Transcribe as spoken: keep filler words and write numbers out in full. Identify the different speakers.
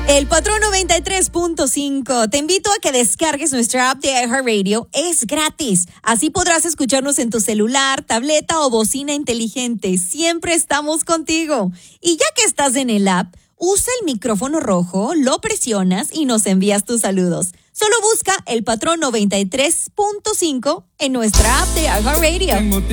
Speaker 1: El Patrón noventa y tres punto cinco. Te invito a que descargues nuestra app de iHeartRadio. Es gratis. Así podrás escucharnos en tu celular, tableta o bocina inteligente. Siempre estamos contigo. Y ya que estás en el app, usa el micrófono rojo, lo presionas y nos envías tus saludos. Solo busca El Patrón noventa y tres punto cinco en nuestra app de iHeartRadio.